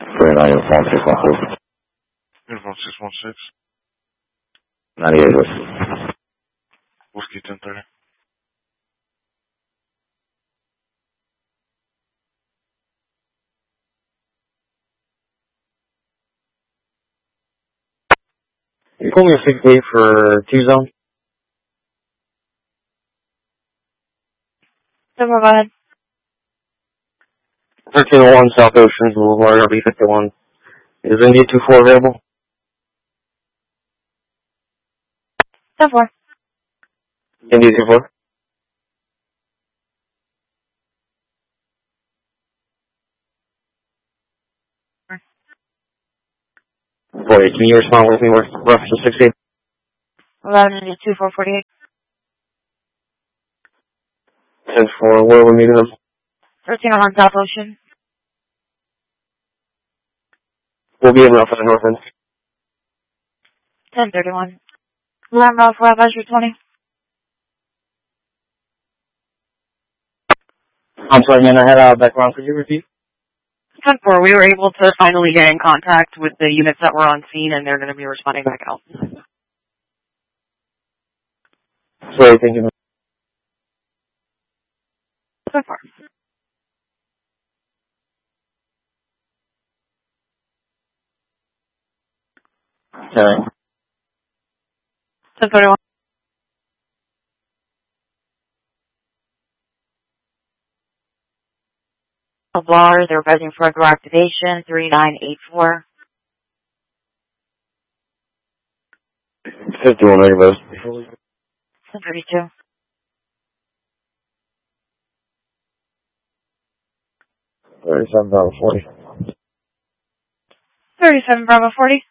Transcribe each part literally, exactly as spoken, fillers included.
thirty-nine uniform six one six. Uniform six one six. ninety-eight Whiskey. Whiskey ten thirty. You call me a six eight for two zone? So go ahead. thirteen oh one South Ocean Boulevard, R B fifty-one. Is India two four available? ten four. India two four? Boy, can you respond with me with reference to sixty? eleven India two four forty-eight. ten four, where are we meeting them? thirteen oh one South Ocean. We'll be in Alpha and North End. ten thirty-one. Lambo for Advisory twenty. I'm sorry, man, I had a background. Could you repeat? ten four, we were able to finally get in contact with the units that were on scene, and they're going to be responding back out. Sorry, thank you. ten four. Sorry. ten thirty-one. Bars, they're requesting for regular activation, three nine eight four. fifty-one, everybody. ten thirty-two. thirty-seven, Bravo forty. thirty-seven Bravo forty.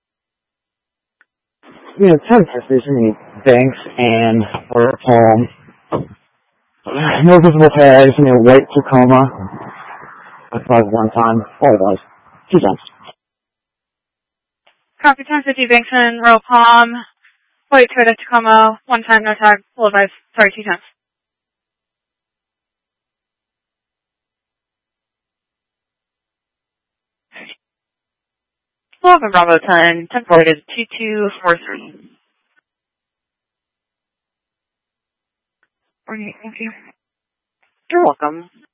Yeah, ten if there's any banks and or palm. No visible tags, you know, white Tacoma. I tried one time, otherwise, two times. Copy ten fifty Bankson, Royal Palm, white Toyota Tacoma, one time, no tag, full advice, sorry, two times. eleven Bravo ten, ten four, it is two two four three. Thank you. You're welcome.